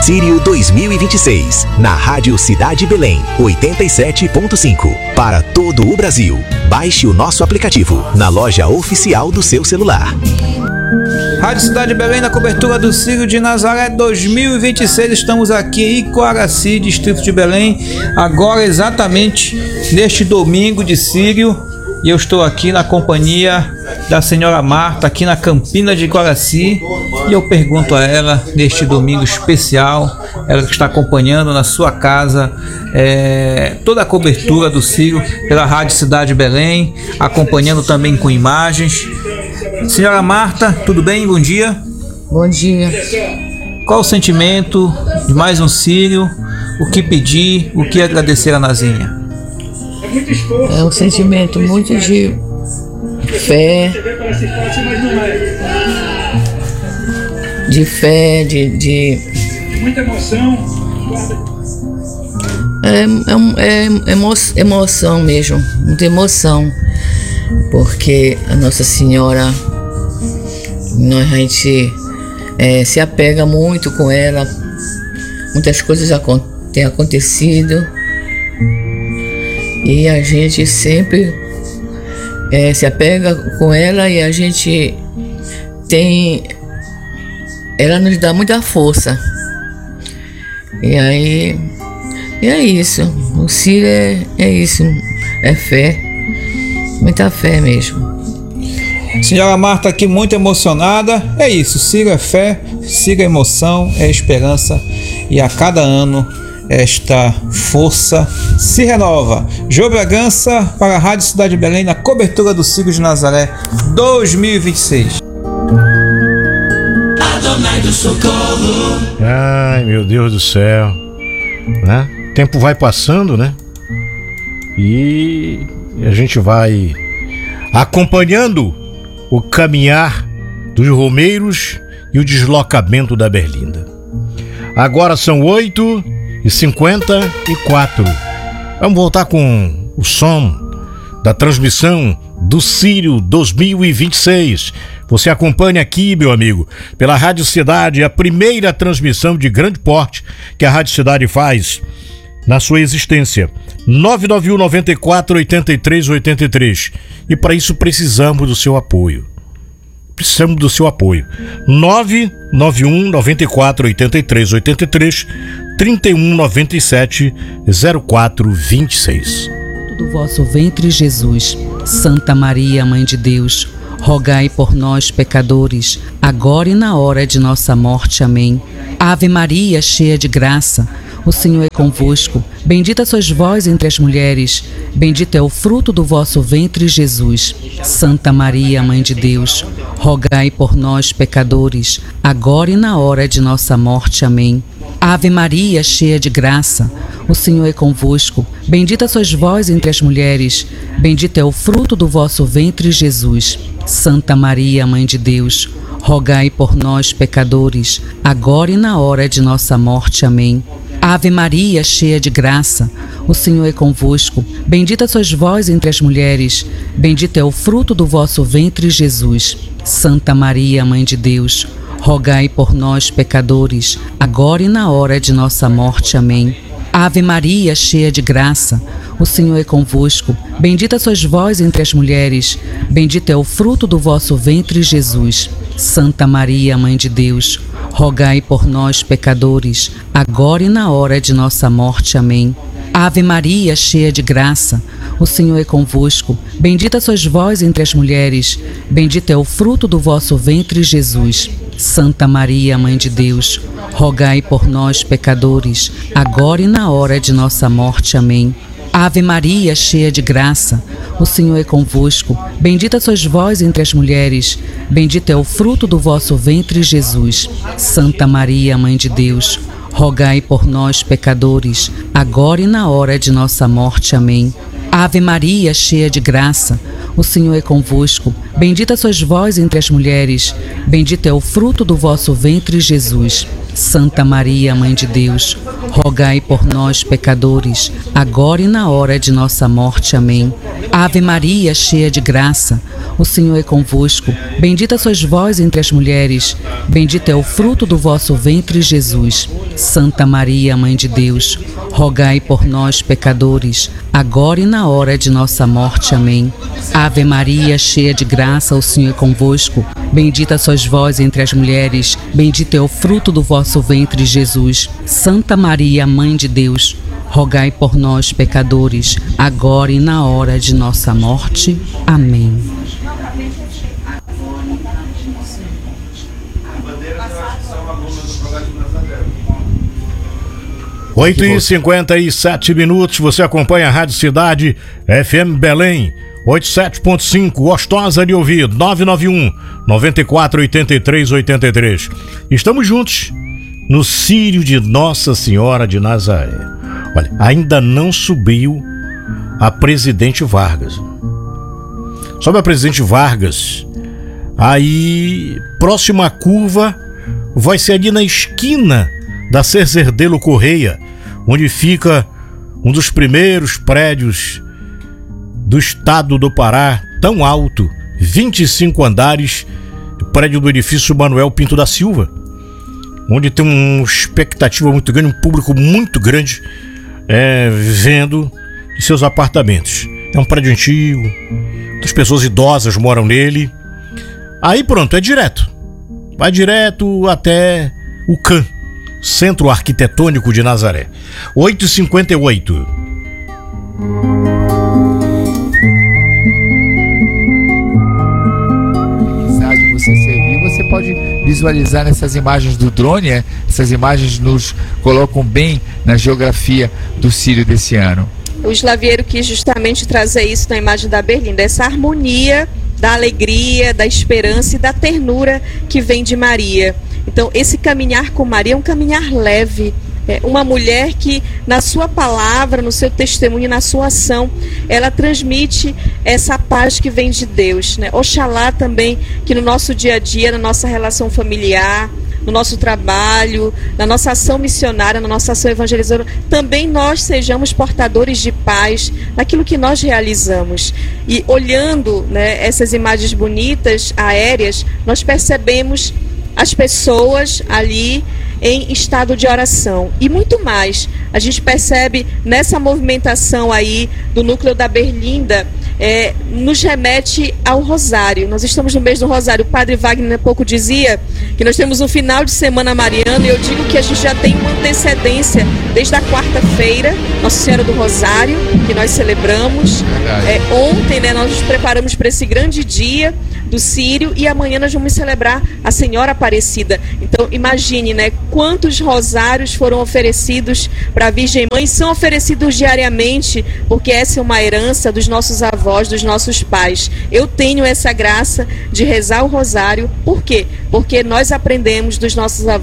Sírio 2026, na Rádio Cidade Belém, 87.5, para todo o Brasil. Baixe o nosso aplicativo na loja oficial do seu celular. Rádio Cidade Belém, na cobertura do Sírio de Nazaré 2026. Estamos aqui em Coaraci, distrito de Belém, agora exatamente neste domingo de Sírio. E eu estou aqui na companhia da senhora Marta, aqui na Campina de Coaraci. E eu pergunto a ela, neste domingo especial, ela que está acompanhando na sua casa toda a cobertura do Sírio pela Rádio Cidade Belém, acompanhando também com imagens. Senhora Marta, tudo bem? Bom dia. Bom dia. Qual o sentimento de mais um Sírio? O que pedir? O que agradecer a Nazinha? É um sentimento muito de fé, de muita emoção. Emoção mesmo, muita emoção, porque a Nossa Senhora, a gente se apega muito com ela, muitas coisas têm acontecido. E a gente sempre se apega com ela e a gente ela nos dá muita força. E aí, é isso. O Sírio é isso, é fé, muita fé mesmo. Senhora Marta aqui muito emocionada. É isso, Sírio é fé, Sírio é emoção, é esperança. E a cada ano esta força se renova. Jô Bragança para a Rádio Cidade Belém, na cobertura do Sírio de Nazaré 2026. Adonai do Socorro. Ai, meu Deus do céu, né? O tempo vai passando, né? E a gente vai acompanhando o caminhar dos romeiros e o deslocamento da Berlinda. Agora são 8h54. Vamos voltar com o som da transmissão do Sírio 2026. Você acompanha aqui, meu amigo, pela Rádio Cidade, a primeira transmissão de grande porte que a Rádio Cidade faz na sua existência. 991 94 83 83. E para isso precisamos do seu apoio. 991 94 83 83, 31 97 04 26. Do vosso ventre, Jesus, Santa Maria, Mãe de Deus, rogai por nós, pecadores, agora e na hora de nossa morte. Amém. Ave Maria, cheia de graça, o Senhor é convosco. Bendita sois vós entre as mulheres, bendito é o fruto do vosso ventre, Jesus. Santa Maria, Mãe de Deus, rogai por nós, pecadores, agora e na hora de nossa morte. Amém. Ave Maria, cheia de graça, o Senhor é convosco. Bendita sois vós entre as mulheres, bendito é o fruto do vosso ventre, Jesus. Santa Maria, Mãe de Deus, rogai por nós, pecadores, agora e na hora de nossa morte. Amém. Ave Maria, cheia de graça, o Senhor é convosco. Bendita sois vós entre as mulheres, bendito é o fruto do vosso ventre, Jesus. Santa Maria, Mãe de Deus, rogai por nós, pecadores, agora e na hora de nossa morte. Amém. Ave Maria, cheia de graça, o Senhor é convosco. Bendita sois vós entre as mulheres, bendito é o fruto do vosso ventre, Jesus. Santa Maria, Mãe de Deus, rogai por nós, pecadores, agora e na hora de nossa morte. Amém. Ave Maria, cheia de graça, o Senhor é convosco. Bendita sois vós entre as mulheres, bendito é o fruto do vosso ventre, Jesus. Santa Maria, Mãe de Deus, rogai por nós, pecadores, agora e na hora de nossa morte. Amém. Ave Maria, cheia de graça, o Senhor é convosco. Bendita sois vós entre as mulheres, bendito é o fruto do vosso ventre, Jesus. Santa Maria, Mãe de Deus, rogai por nós, pecadores, agora e na hora de nossa morte. Amém. Ave Maria, cheia de graça, o Senhor é convosco. Bendita sois vós entre as mulheres, bendito é o fruto do vosso ventre, Jesus. Santa Maria, Mãe de Deus, rogai por nós, pecadores, agora e na hora de nossa morte. Amém. Ave Maria, cheia de graça, o Senhor é convosco. Bendita sois vós entre as mulheres, bendito é o fruto do vosso ventre, Jesus. Santa Maria, Mãe de Deus, rogai por nós, pecadores, agora e na hora de nossa morte. Amém. Ave Maria, cheia de graça, o Senhor é convosco. Bendita sois vós entre as mulheres, bendito é o fruto do vosso ventre, Jesus. Santa Maria, Mãe de Deus, rogai por nós, pecadores, agora e na hora de nossa morte. Amém. 8h57, você acompanha a Rádio Cidade FM Belém 87.5, gostosa de ouvir, 991 94 83 83. Estamos juntos no Círio de Nossa Senhora de Nazaré. Olha, ainda não subiu a Presidente Vargas. Sobe a Presidente Vargas, aí próxima curva vai ser ali na esquina da Cerzerdelo Correia, onde fica um dos primeiros prédios do estado do Pará, tão alto, 25 andares, prédio do edifício Manuel Pinto da Silva, onde tem uma expectativa muito grande, um público muito grande vendo de seus apartamentos. É um prédio antigo, muitas pessoas idosas moram nele. Aí pronto, é direto, vai direto até o CAN, Centro Arquitetônico de Nazaré. 8h58. Você servir, você pode visualizar nessas imagens do drone, essas imagens nos colocam bem na geografia do Círio desse ano. O Slaviero quis justamente trazer isso na imagem da Berlinda, essa harmonia da alegria, da esperança e da ternura que vem de Maria. Então, esse caminhar com Maria é um caminhar leve, uma mulher que na sua palavra, no seu testemunho, na sua ação, ela transmite essa paz que vem de Deus, né? Oxalá também que no nosso dia a dia, na nossa relação familiar, no nosso trabalho, na nossa ação missionária, na nossa ação evangelizadora, também nós sejamos portadores de paz naquilo que nós realizamos. E olhando, né, essas imagens bonitas, aéreas, nós percebemos as pessoas ali em estado de oração. E muito mais, a gente percebe nessa movimentação aí do núcleo da Berlinda, nos remete ao Rosário. Nós estamos no mês do Rosário. O padre Wagner há pouco dizia que nós temos um final de semana mariano, e eu digo que a gente já tem uma antecedência desde a quarta-feira, Nossa Senhora do Rosário, que nós celebramos. Ontem, né, nós nos preparamos para esse grande dia do Círio, e amanhã nós vamos celebrar a Senhora Aparecida. Então imagine, né, quantos rosários foram oferecidos para a Virgem Mãe, são oferecidos diariamente, porque essa é uma herança dos nossos avós, dos nossos pais. Eu tenho essa graça de rezar o rosário. Por quê? Porque nós aprendemos dos nossos avós